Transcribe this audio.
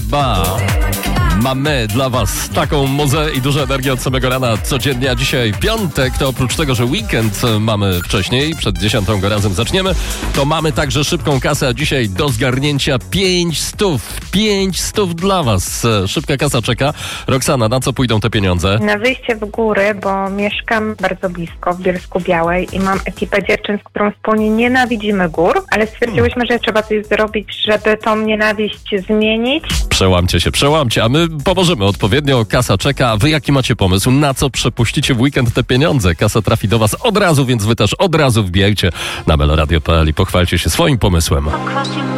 Ba. Mamy dla was taką muzę i dużo energii od samego rana codziennie, a dzisiaj piątek, to oprócz tego, że weekend mamy wcześniej, przed 10 go razem zaczniemy, to mamy także szybką kasę, a dzisiaj do zgarnięcia 500 dla was. Szybka kasa czeka. Roxana, na co pójdą te pieniądze? Na wyjście w góry, bo mieszkam bardzo blisko w Bielsku Białej i mam ekipę dziewczyn, z którą wspólnie nienawidzimy gór, ale stwierdziłyśmy, że trzeba coś zrobić, żeby tą nienawiść zmienić. Przełamcie, a my pomożemy odpowiednio. Kasa czeka, a wy jaki macie pomysł? Na co przepuścicie w weekend te pieniądze? Kasa trafi do was od razu, więc wy też od razu wbijajcie na meloradio.pl i pochwalcie się swoim pomysłem.